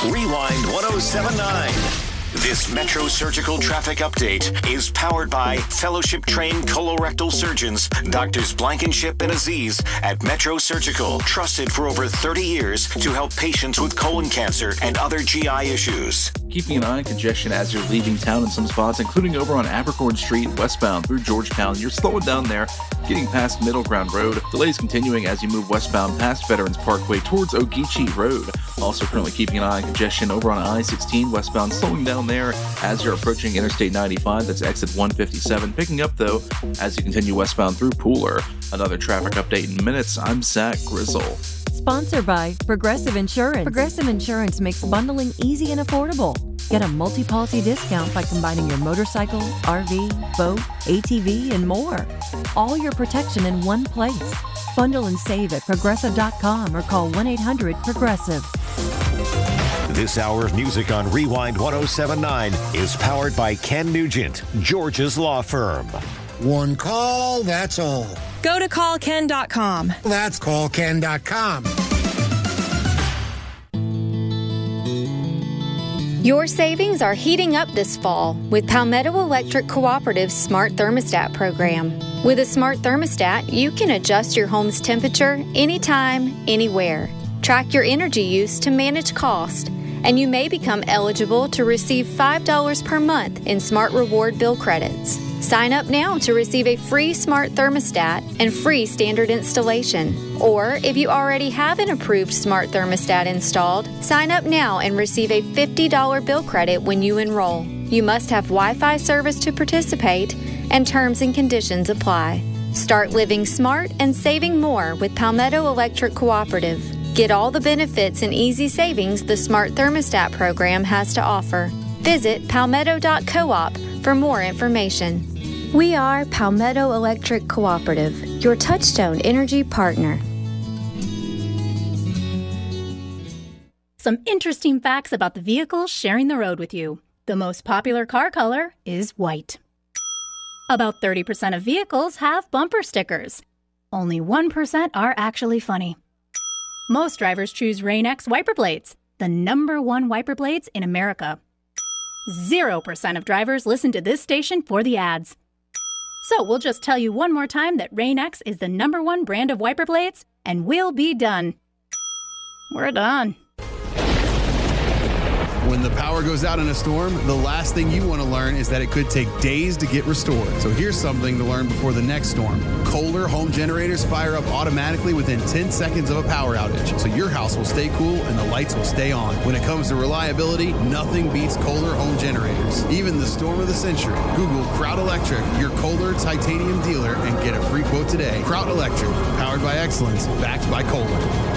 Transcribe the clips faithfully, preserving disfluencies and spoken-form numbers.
Rewind one oh seven point nine. This Metro Surgical Traffic Update is powered by fellowship-trained colorectal surgeons, Doctors Blankenship and Aziz at Metro Surgical, trusted for over thirty years to help patients with colon cancer and other G I issues. Keeping an eye on congestion as you're leaving town in some spots, including over on Abercorn Street, westbound through Georgetown. You're slowing down there, getting past Middle Ground Road. Delays continuing as you move westbound past Veterans Parkway towards Ogeechee Road. Also currently keeping an eye on congestion over on I sixteen westbound, slowing down there as you're approaching Interstate ninety-five. That's exit one fifty-seven. Picking up, though, as you continue westbound through Pooler. Another traffic update in minutes. I'm Zach Grizzle. Sponsored by Progressive Insurance. Progressive Insurance makes bundling easy and affordable. Get a multi-policy discount by combining your motorcycle, R V, boat, A T V, and more. All your protection in one place. Bundle and save at progressive dot com or call one eight hundred progressive. This hour of music on Rewind one oh seven point nine is powered by Ken Nugent, George's law firm. One call, that's all. Go to call ken dot com. That's call ken dot com. Your savings are heating up this fall with Palmetto Electric Cooperative's Smart Thermostat program. With a smart thermostat, you can adjust your home's temperature anytime, anywhere. Track your energy use to manage cost, and you may become eligible to receive five dollars per month in Smart Reward bill credits. Sign up now to receive a free smart thermostat and free standard installation. Or if you already have an approved smart thermostat installed, sign up now and receive a fifty dollars bill credit when you enroll. You must have Wi-Fi service to participate, and terms and conditions apply. Start living smart and saving more with Palmetto Electric Cooperative. Get all the benefits and easy savings the Smart Thermostat program has to offer. Visit palmetto dot coop for more information. We are Palmetto Electric Cooperative, your Touchstone Energy partner. Some interesting facts about the vehicles sharing the road with you. The most popular car color is white. About thirty percent of vehicles have bumper stickers. Only one percent are actually funny. Most drivers choose Rain-X wiper blades, the number one wiper blades in America. Zero percent of drivers listen to this station for the ads. So we'll just tell you one more time that Rain-X is the number one brand of wiper blades, and we'll be done. We're done. When the power goes out in a storm, the last thing you want to learn is that it could take days to get restored. So here's something to learn before the next storm. Kohler home generators fire up automatically within ten seconds of a power outage, so your house will stay cool and the lights will stay on. When it comes to reliability, nothing beats Kohler home generators. Even the storm of the century. Google Kraut Electric, your Kohler titanium dealer, and get a free quote today. Kraut Electric, powered by excellence, backed by Kohler.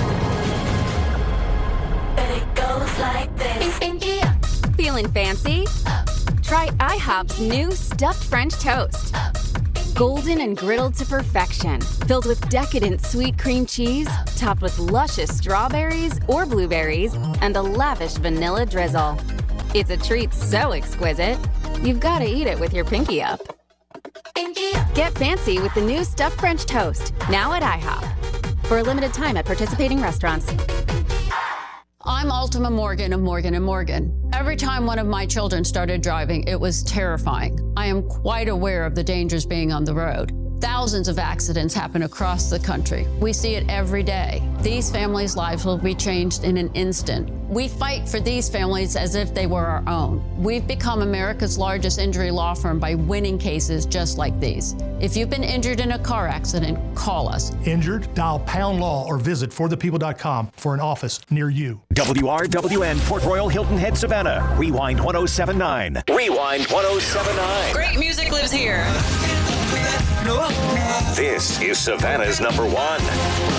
Feeling fancy? Try IHOP's new stuffed French toast. Golden and griddled to perfection, filled with decadent sweet cream cheese, topped with luscious strawberries or blueberries, and a lavish vanilla drizzle. It's a treat so exquisite, you've got to eat it with your pinky up. Get fancy with the new stuffed French toast, now at IHOP. For a limited time at participating restaurants. I'm Ultima Morgan of Morgan and Morgan. Every time one of my children started driving, it was terrifying. I am quite aware of the dangers being on the road. Thousands of accidents happen across the country. We see it every day. These families' lives will be changed in an instant. We fight for these families as if they were our own. We've become America's largest injury law firm by winning cases just like these. If you've been injured in a car accident, call us. Injured? Dial pound law or visit for the people dot com for an office near you. W R W N Port Royal Hilton Head Savannah. Rewind one oh seven point nine. Rewind one oh seven point nine. Great music lives here. This is Savannah's number one.